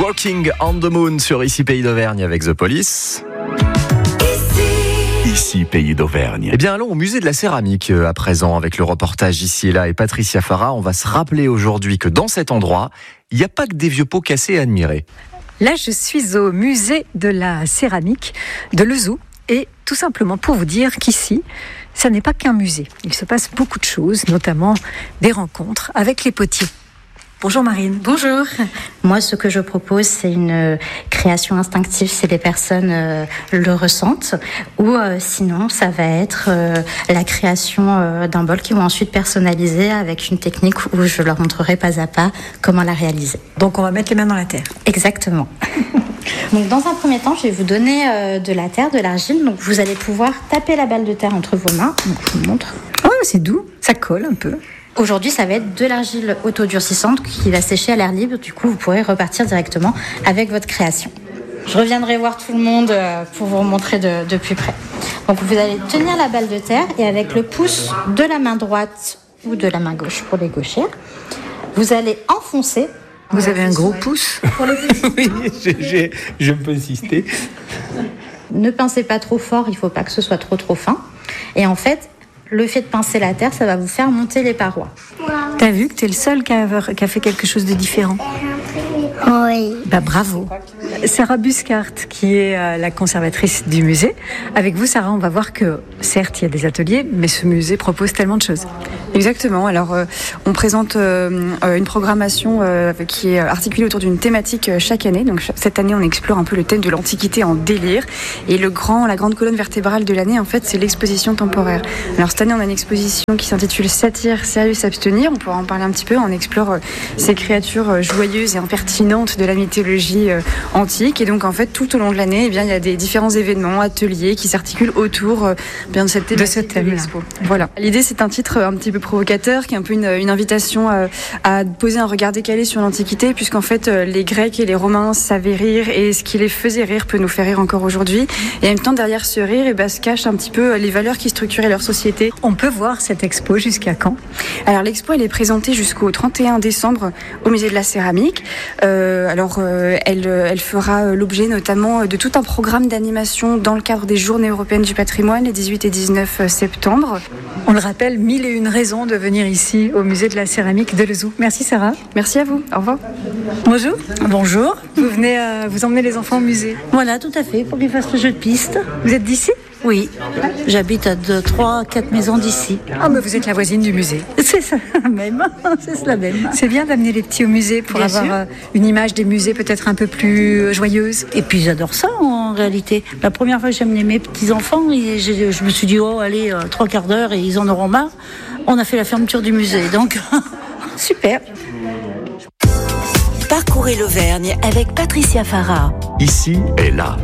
Walking on the Moon sur Ici Pays d'Auvergne avec The Police. Ici Pays d'Auvergne. Eh bien allons au musée de la céramique à présent avec le reportage Ici et là et Patricia Farah. On va se rappeler aujourd'hui que dans cet endroit, il n'y a pas que des vieux pots cassés à admirer. Là, je suis au musée de la céramique de Lezoux et tout simplement pour vous dire qu'ici, ça n'est pas qu'un musée. Il se passe beaucoup de choses, notamment des rencontres avec les potiers. Bonjour Marine. Bonjour. Moi, ce que je propose, c'est une création instinctive si les personnes le ressentent. Ou sinon, ça va être la création d'un bol qu'ils vont ensuite personnaliser avec une technique où je leur montrerai pas à pas comment la réaliser. Donc on va mettre les mains dans la terre. Exactement. Donc dans un premier temps, je vais vous donner de la terre, de l'argile. Donc vous allez pouvoir taper la balle de terre entre vos mains. Donc je vous montre. Oh, c'est doux, ça colle un peu. Aujourd'hui, ça va être de l'argile autodurcissante qui va sécher à l'air libre. Du coup, vous pourrez repartir directement avec votre création. Je reviendrai voir tout le monde pour vous montrer de plus près. Donc, vous allez tenir la balle de terre et avec le pouce de la main droite ou de la main gauche pour les gauchères, vous allez enfoncer. Vous avez un gros pouce pour les petits. Oui, je peux insister. Ne pincez pas trop fort, il ne faut pas que ce soit trop fin. Et en fait, le fait de pincer la terre, ça va vous faire monter les parois. T'as vu que t'es le seul qui a fait quelque chose de différent? Oui. Bah bravo. Sarah Buscart, qui est la conservatrice du musée. Avec vous, Sarah, on va voir que, certes, il y a des ateliers, mais ce musée propose tellement de choses. Exactement. Alors, on présente une programmation qui est articulée autour d'une thématique chaque année. Donc, cette année, on explore un peu le thème de l'Antiquité en délire. Et la grande colonne vertébrale de l'année, en fait, c'est l'exposition temporaire. Alors, cette année, on a une exposition qui s'intitule Satire, sérieux, s'abstenir. On pourra en parler un petit peu. On explore ces créatures joyeuses et impertinentes de la mythologie antique. Et donc, en fait, tout au long de l'année, eh bien, il y a des différents événements, ateliers qui s'articulent autour bien de cette thématique de l'expo. Voilà. L'idée, c'est un titre un petit peu provocateur, qui est un peu une invitation à poser un regard décalé sur l'Antiquité, puisqu'en fait, les Grecs et les Romains savaient rire, et ce qui les faisait rire peut nous faire rire encore aujourd'hui. Et en même temps, derrière ce rire, eh ben, se cachent un petit peu les valeurs qui structuraient leur société. On peut voir cette expo jusqu'à quand? Alors, l'expo, elle est présentée jusqu'au 31 décembre au musée de la céramique. Elle fera l'objet notamment de tout un programme d'animation dans le cadre des Journées européennes du patrimoine, les 18 et 19 septembre. On le rappelle, 1001 raisons de venir ici au musée de la céramique de Lezoux. Merci Sarah. Merci à vous. Au revoir. Bonjour. Bonjour. Vous venez vous emmener les enfants au musée. Voilà, tout à fait, pour qu'ils fassent le jeu de piste. Vous êtes d'ici? Oui, j'habite à 3-4 maisons d'ici. Ah, mais vous êtes la voisine du musée. C'est ça même, c'est cela même. C'est bien d'amener les petits au musée pour Bien avoir sûr. Une image des musées peut-être un peu plus joyeuse. Et puis j'adore ça en réalité. La première fois que j'ai amené mes petits-enfants, je me suis dit, oh allez, 3 quarts d'heure et ils en auront marre. On a fait la fermeture du musée, donc super. Parcourez l'Auvergne avec Patricia Farah. Ici et là.